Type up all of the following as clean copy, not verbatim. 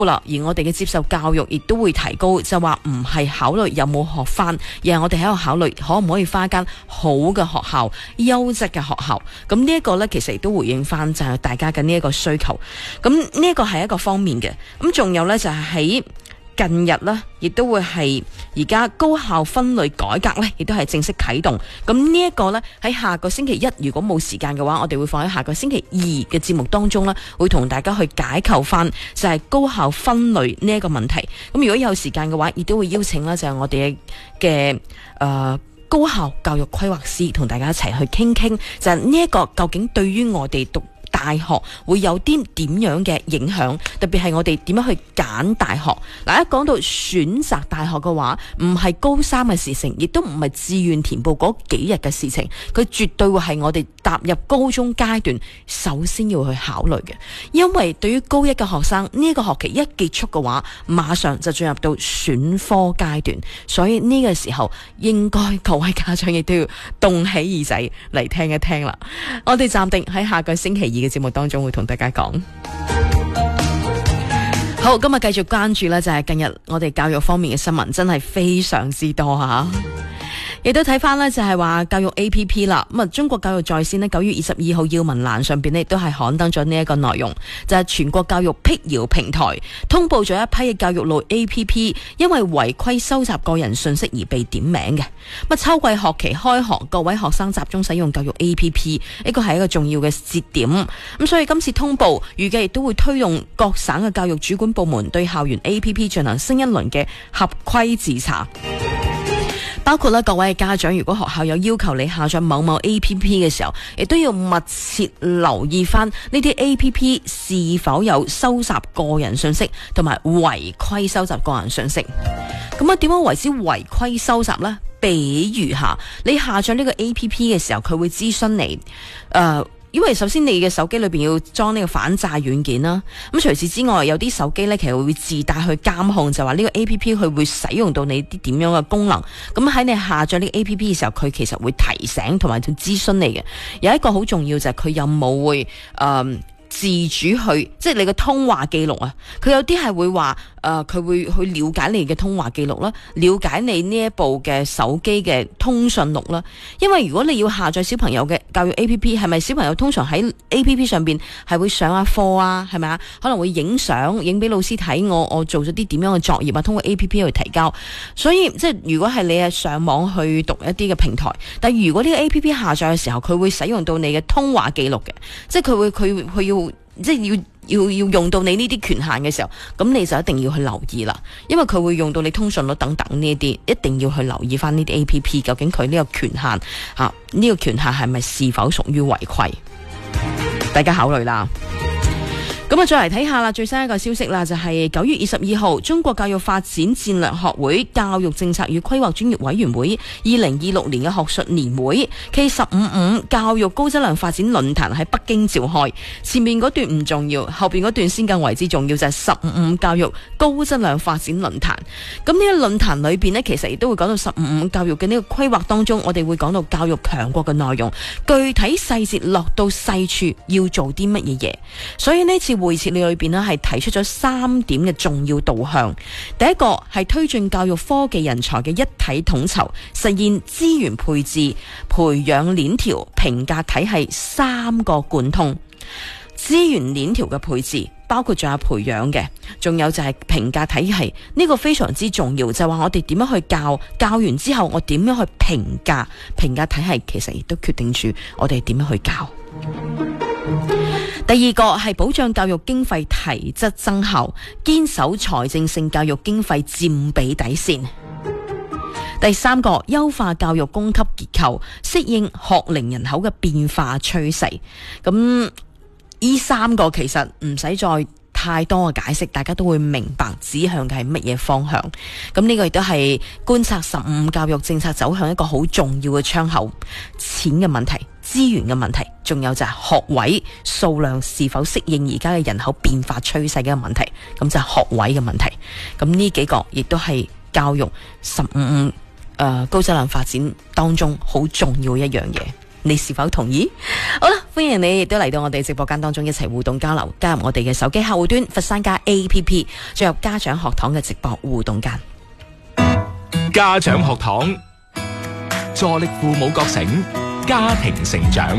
啦，而我哋嘅接受教育亦都會提高，就話唔係考慮有冇學翻，而係我哋喺度考慮可唔可以翻一間好嘅學校、優質嘅學校。咁呢一個呢，其實亦都回應翻就係大家嘅呢一個需求。咁呢一個係一個方面嘅。咁仲有呢，就係喺近日呢，亦都會係而家高校分類改革呢，亦都係正式啟動。咁呢一個呢，喺下個星期一，如果冇時間嘅話，我哋會放喺下個星期二嘅節目當中呢，會同大家去解構翻就係高校分類呢一個問題。咁如果有時間嘅話，亦都會邀請啦，就係我哋嘅高校教育規劃師同大家一齊去傾傾，就係呢一個究竟對於我哋讀大學會有啲點樣嘅影響，特別係我哋點樣去揀大學。嗱，一講到選擇大學嘅話，唔係高3嘅事情，亦都唔係志願填報嗰幾日嘅事情，佢絕對會係我哋踏入高中階段首先要去考慮嘅。因為對於高一嘅學生，呢個學期一結束嘅話，馬上就進入到選科階段，所以呢個時候應該各位家長亦都要動起耳仔嚟聽一聽啦。我哋暫定喺下個星期二嘅節目當中會同大家講。好，今日繼續關注呢，就係近日我哋教育方面嘅新聞真係非常之多吓。亦都睇翻呢，就係話教育 APP 啦。咁啊，中國教育在線呢9月22號要聞欄上邊呢，亦都係刊登咗呢一個內容，就係全國教育闢謠平台通報咗一批嘅教育類 APP 因為違規收集個人信息而被點名嘅。咁秋季學期開學，各位學生集中使用教育 APP， 呢個係一個重要嘅節點。咁所以今次通報預計亦都會推動各省嘅教育主管部門對校園 APP 進行新一輪嘅合規自查。包括各位家長，如果學校有要求你下載某某 APP 嘅時候，亦都要密切留意翻呢啲 APP 是否有收集個人信息同埋違規收集個人信息。咁啊，點樣為之違規收集呢？比如下，你下載呢個 APP 嘅時候，佢會諮詢你，因為首先你嘅手機裏邊要裝呢個反詐軟件啦。咁除此之外，有啲手機呢其實會自帶去監控，就話呢個 APP 佢會使用到你啲點樣嘅功能。咁喺你下載呢個 APP 嘅時候，佢其實會提醒同埋諮詢你嘅。有一個好重要就係佢有冇會自主去，即係你嘅通話記錄啊。佢有啲係會話佢會去了解你嘅通話記錄啦，了解你呢一部嘅手機嘅通訊錄啦。因為如果你要下載小朋友嘅教育 APP， 係咪小朋友通常喺 APP 上邊係會上下課啊？係咪啊？可能會影相影俾老師睇，我做咗啲點樣嘅作業啊，通過 APP 去提交。所以即係如果係你係上網去讀一啲嘅平台，但係如果呢個 APP 下載嘅時候，佢會使用到你嘅通話記錄嘅，即係佢要即係要用到你呢啲權限嘅時候，咁你就一定要去留意啦，因為佢會用到你通訊率等等呢啲，一定要去留意翻呢啲 APP 究竟佢呢個權限呢個權限係咪是否屬於違規，大家考慮啦。咁啊，再嚟睇下啦，最新一個消息啦，就係9月22號，中國教育發展戰略學會教育政策與規劃專業委員會2026年嘅學術年會，K15教育高質量發展論壇喺北京召開。前面嗰段唔重要，後邊嗰段先更為之重要，就係15教育高質量發展論壇。咁呢個論壇裏邊呢，其實亦都會講到15教育嘅呢個規劃當中，我哋會講到教育強國嘅內容，具體細節落到細處要做啲乜嘢嘢。所以呢次會設裏邊呢係提出咗3點嘅重要導向。第一個係推進教育科技人才嘅一體統籌，實現資源配置、培養鏈條、評價體系3個貫通。資源鏈條嘅配置包括仲有培養嘅，仲有就係評價體系，呢個非常之重要，就係話我哋點樣去教完之後我點樣去評價，評價體系其實亦都決定住我哋點樣去教。第二個係保障教育經費提質增效，堅守財政性教育經費佔比底線。第三個，優化教育供給結構，適應學齡人口嘅變化趨勢。咁呢3個其實唔使再太多嘅解釋，大家都會明白指向嘅係乜嘢方向。咁呢個亦都係觀察15教育政策走向一個好重要嘅窗口。錢嘅問題、資源嘅問題，仲有就係學位數量是否適應而家嘅人口變化趨勢嘅問題，咁就係學位嘅問題。咁呢幾個亦都係教育15高質量發展當中好重要一樣嘢。 你是否同意？好啦，歡迎你亦都嚟到我哋直播間當中一齊互動交流，加入我哋嘅手機客戶端佛山家 APP， 進入家長學堂嘅直播互動間。 家長學堂助力父母覺醒，家庭成長。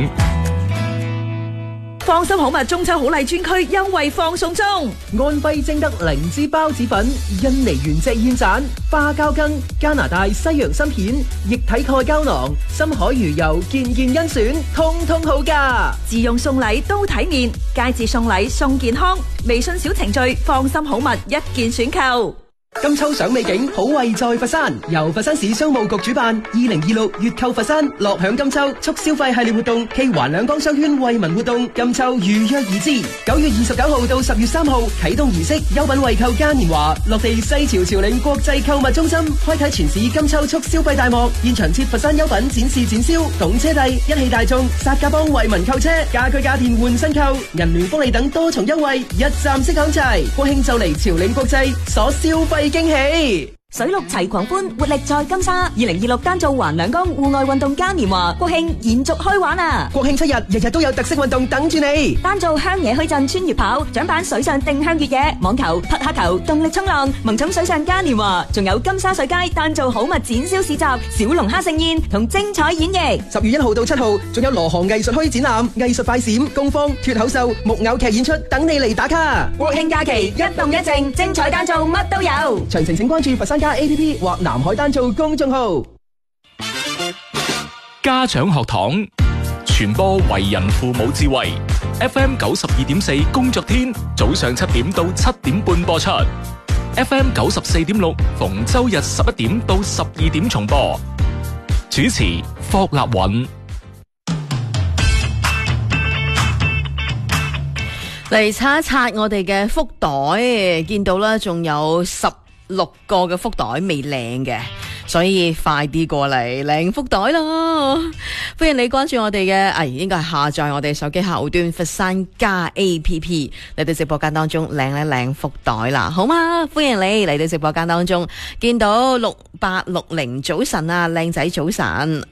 放心好物中秋好禮專區優惠放送中， 安徽正德靈芝孢子粉、印尼原隻燕盞、花膠羹、加拿大西洋參片、液體鈣膠囊、深海魚油件件甄選，通通好價。 自用送禮都體面，佳節送禮送健康。微信小程序放心好物一鍵選購。 金秋賞美景，好惠在佛山。由佛山市商務局主辦，2026粵購佛山，樂享金秋促消費系列活動暨環兩江商圈惠民活動，金秋如約而至。9月29號到10月3號啟動儀式，優品惠購嘉年華落地西樵朝領國際購物中心，開啟全市金秋促消費大幕。現場設佛山優品展示展銷，懂車帝、一汽大眾、薩價幫惠民購車，家居家電換新購，銀聯福利等多重優惠，一站式享齊。國慶就嚟朝領國際，所消費驚喜。 水陸齊狂歡，活力在金沙。2026丹灶環兩江戶外運動嘉年華，國慶延續開玩啊！ 國慶7日，日日都有特色運動等住你。 丹灶鄉野墟鎮穿越跑，獎板水上定向越野，網球、匹克球、動力衝浪，萌寵水上嘉年華，仲有金沙水街丹灶好物展銷市集、小龍蝦盛宴同精彩演繹。 10月1號到7號，仲有羅河藝術墟展覽、藝術快閃、工坊、脫口秀、木偶劇演出，等你嚟打卡。 國慶假期一動一靜，精彩丹灶乜都有。 詳情請關注佛山家 APP 或南海丹灶公眾號。 家長學堂傳播為人父母智慧。FM 92.4工作天早上7點到7點半播出。FM 94.6逢周日11點到12點重播。主持霍立允。 嚟刷一刷我哋嘅福袋，見到啦，仲有16個嘅福袋未領嘅，所以快啲過嚟領福袋咯！歡迎你關注我哋嘅，應該係下載我哋手機客戶端佛山家 APP 嚟到直播間當中領一領福袋啦，好嗎？歡迎你嚟到直播間當中，見到6860早晨啊，靚仔早晨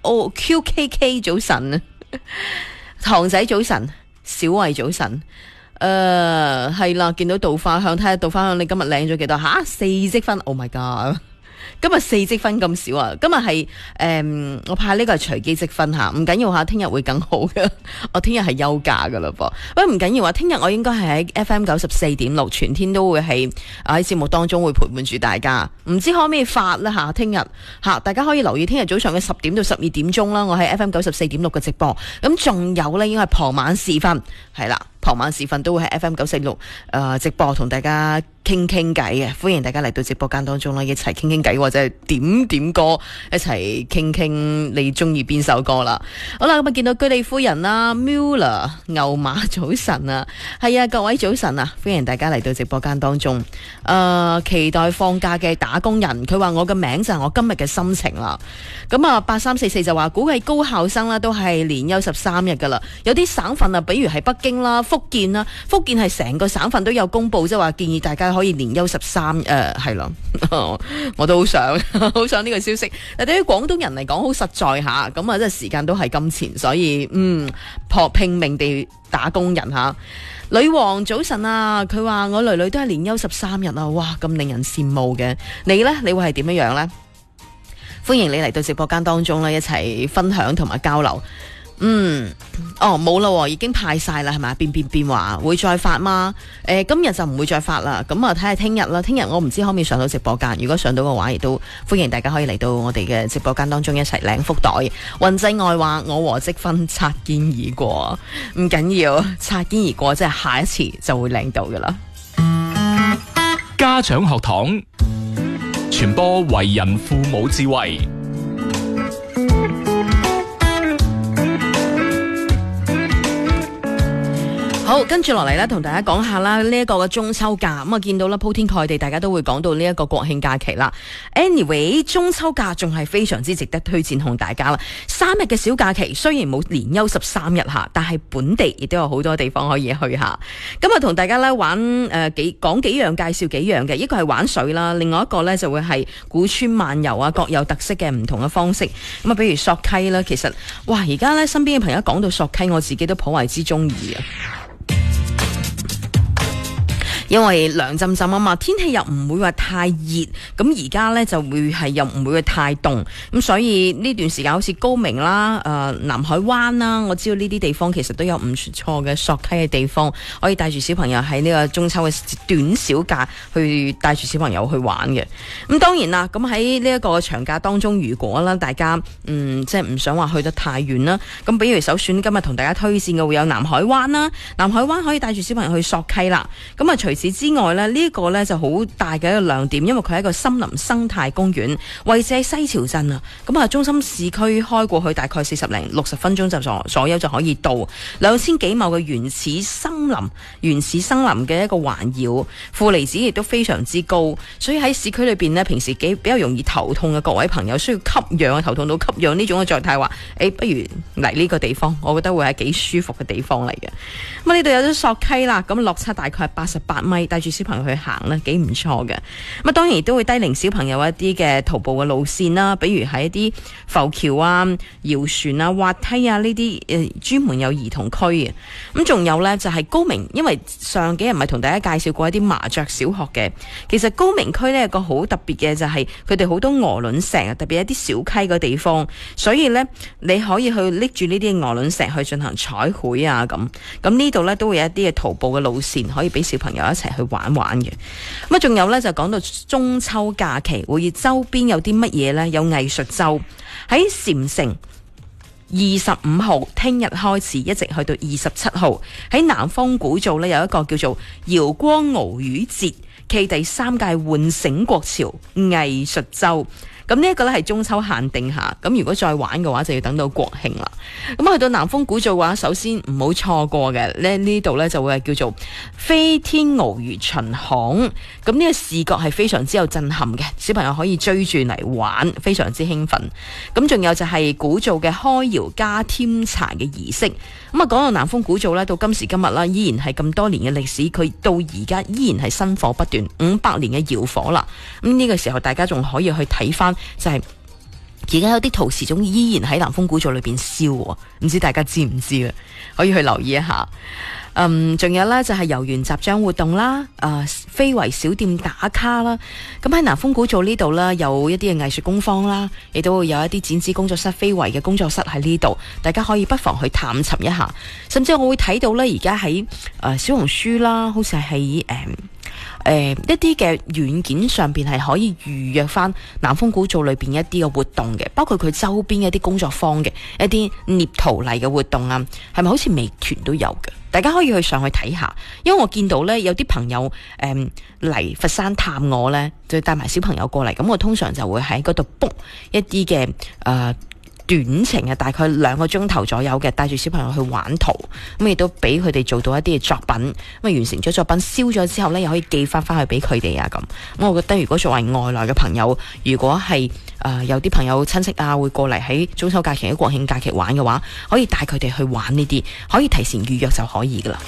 ，QKK 早晨，堂仔早晨，小慧早晨。係啦，見到稻花香，睇下稻花香你今日領咗幾多？4積分 ，Oh my god！今日4積分咁少啊！今日係我怕呢個係隨機積分吓，唔緊要吓，聽日會更好嘅。我聽日係休假噶啦噃，不過唔緊要啊。聽日我應該係喺 FM 94.6全天都會係喺節目當中會陪伴住大家。唔知可唔可以發啦吓？聽日吓，大家可以留意聽日早上嘅10點到12點鐘啦。我喺 FM 94.6嘅直播，咁仲有呢，應該係傍晚時分係啦。傍晚時分都會喺 FM 946直播同大家傾偈嘅，歡迎大家嚟到直播間當中啦，一齊傾偈或者係點歌，一齊傾你中意邊首歌啦。好啦，咁啊見到居里夫人啦 Muller 牛馬早晨啊，係啊，各位早晨啊，歡迎大家嚟到直播間當中。期待放假嘅打工人，佢話我嘅名就係我今日嘅心情啦。咁啊8344就話估計高校生啦都係連休13日噶啦，有啲省份啊，比如係北京啦、福建啦，福建係成個省份都有公布，即係話建議大家可以連休13，係咯，我都好想呢個消息。但對於廣東人嚟講，好實在下，咁啊，即係時間都係金錢，所以拼命地打工人吓。女王早晨啊，佢話我女女都係連休13日啊，哇，咁令人羨慕嘅。你呢？你會係點樣呢？歡迎你嚟到直播間當中咧，一齊分享同埋交流。冇啦，已經派晒啦，係咪？變話會再發嗎？今日就唔會再發啦。咁啊，睇下聽日啦。聽日我唔知可唔可以上到直播間。如果上到嘅話，亦都歡迎大家可以嚟到我哋嘅直播間當中一齊領福袋。雲際愛話我和積分擦肩而過，唔緊要，擦肩而過，即係下一次就會領到噶啦。 家長學堂傳播為人父母智慧。 好，跟住落嚟咧，同大家講下啦，呢一個嘅中秋假咁啊，見到啦鋪天蓋地，大家都會講到呢一個國慶假期啦。Anyway， 中秋假仲係非常之值得推薦同大家啦。3日嘅小假期，雖然冇連休13日下，但係本地亦都有好多地方可以去下。今日同大家咧玩講幾樣，介紹幾樣嘅，一個係玩水啦，另外一個咧就會係古村漫遊啊，各有特色嘅唔同嘅方式。咁啊，比如索溪啦，其實哇，而家咧身邊嘅朋友講到索溪，我自己都頗為之中意啊。因為涼浸浸啊嘛，天氣又唔會話太熱，咁而家呢就會係又唔會話太凍，咁所以呢段時間好似高明啦、南海灣啦，我知道呢啲地方其實都有唔錯嘅索溪嘅地方，可以帶住小朋友喺呢個中秋嘅短小假去帶住小朋友去玩嘅。咁當然啦，咁喺呢一個長假當中，如果啦大家即係唔想話去得太遠啦，咁比如首選今日同大家推薦嘅會有南海灣啦，南海灣可以帶住小朋友去索溪啦，咁啊除此之外咧，呢個咧就好大嘅一個亮點，因為佢係一個森林生態公園，位置喺西樵鎮啊。咁啊，中心市區開過去大概40零60分鐘就左右就可以到，2000幾畝嘅原始森林嘅一個環繞，負離子亦都非常之高，所以喺市區裏邊呢，平時比較容易頭痛嘅各位朋友需要吸氧啊，頭痛到吸氧呢種嘅狀態話，不如嚟呢個地方，我覺得會係幾舒服嘅地方嚟嘅。咁呢度有咗索溪啦，咁落差大概係88米，帶住小朋友去行呢，幾唔錯嘅。咁當然亦都會低齡小朋友一啲嘅徒步嘅路線啦，比如喺一啲浮橋啊、搖船啊、滑梯啊呢啲專門有兒童區嘅。咁仲有呢，就係高明，因為上幾日咪同大家介紹過一啲麻雀小學嘅，其實高明區呢有個好特別嘅就係佢哋好多鵝卵石啊，特別一啲小溪嘅地方，所以呢，你可以去拎住呢啲鵝卵石去進行彩繪啊咁呢度呢，都會有一啲嘅徒步嘅路線可以俾小朋友一齊去玩嘅。咁啊，仲有呢，就講到中秋假期會議周邊有啲乜嘢呢？有藝術周喺禪城，25號聽日開始一直去到27號，喺南方古灶呢，有一個叫做瑤光鰲魚節暨第3屆喚醒國潮藝術周。咁呢一個咧係中秋限定下，咁如果再玩嘅話就要等到國慶啦。咁去到南豐古灶嘅話，首先唔好錯過嘅呢度咧就會係叫做飛天鰲魚巡行。咁呢個視覺係非常之有震撼嘅，小朋友可以追住嚟玩，非常之興奮。咁仲有就係古灶嘅開窯加添柴嘅儀式。咁啊講到南豐古灶咧，到今時今日啦，依然係咁多年嘅歷史，佢到而家依然係薪火不斷，500年嘅窯火啦。咁呢個時候大家仲可以去睇翻。就係而家有啲陶瓷種依然喺南豐古灶裏邊燒，唔知大家知唔知啊？可以去留意一下。仲有呢，就係遊園集章活動啦，非遺小店打卡啦。咁喺南豐古灶呢度呢，有一啲嘅藝術工坊啦，亦都會有一啲展示工作室、非遺嘅工作室喺呢度，大家可以不妨去探尋一下。甚至我會睇到呢，而家喺小紅書啦，好似係喺一啲嘅軟件上邊係可以預約翻南豐古灶裏邊一啲嘅活動嘅，包括佢周邊一啲工作坊嘅一啲捏陶泥嘅活動啊，係咪好似美團都有嘅？大家可以去上去睇下，因為我見到呢，有啲朋友嚟佛山探我呢，就帶埋小朋友過嚟，咁我通常就會喺嗰度 book 一啲嘅短程啊，大概2個鐘頭左右嘅，帶住小朋友去玩陶，咁亦都俾佢哋做到一啲嘅作品，咁完成咗作品燒咗之後呢，又可以寄翻去俾佢哋啊咁。咁我覺得如果作為外來嘅朋友，如果係有啲朋友親戚啊會過嚟喺中秋假期、喺國慶假期玩嘅話，可以帶佢哋去玩呢啲，可以提前預約就可以噶啦。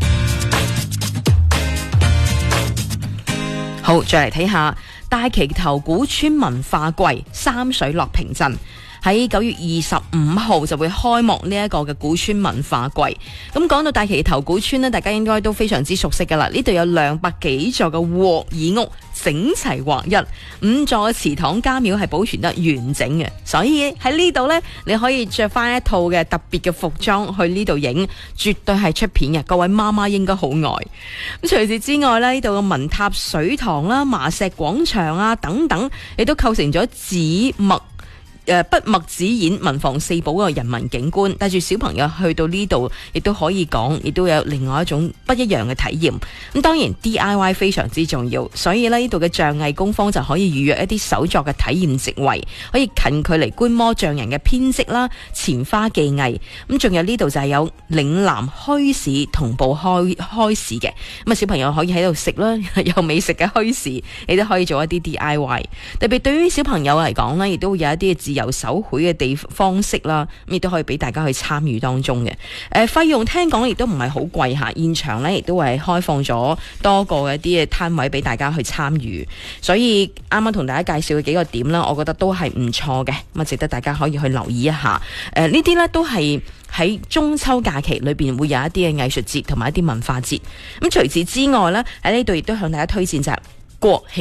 好，再嚟睇下大旗頭古村文化季三水樂平鎮。喺9月25號就會開幕呢一個嘅古村文化季。咁講到大旗頭古村呢，大家應該都非常之熟悉噶啦。呢度有200幾座嘅鑊耳屋，整齊劃一，5座嘅祠堂家廟係保存得完整嘅。所以喺呢度呢，你可以着翻一套嘅特別嘅服裝去呢度影，絕對係出片嘅。各位媽媽應該好愛。咁除此之外呢，呢度嘅文塔水塘啦、麻石廣場啊等等，亦都構成咗紫墨筆墨紙硯文房四寶嘅人文景觀，帶住小朋友去到呢度，亦都可以講，亦都有另外一種不一樣嘅體驗。咁當然 DIY 非常之重要，所以呢度嘅匠藝工坊就可以預約一啲手作嘅體驗席位，可以近距離觀摩匠人嘅編織啦、錢花技藝。咁仲有呢度就係有嶺南墟市同步開市嘅，咁啊小朋友可以喺度食啦，有美食嘅墟市，你都可以做一啲 DIY。特別對於小朋友嚟講呢，亦都會有一啲自由手繪嘅方式啦，咁亦都可以俾大家去參與當中嘅。費用聽講亦都唔係好貴下，現場呢亦都係開放咗多個一啲嘅攤位俾大家去參與，所以啱啱同大家介紹嘅幾個點啦，我覺得都係唔錯嘅，咁啊值得大家可以去留意一下。呢啲呢都係喺中秋假期裏邊會有一啲嘅藝術節同埋一啲文化節。咁除此之外呢，喺呢度亦都向大家推薦就係國慶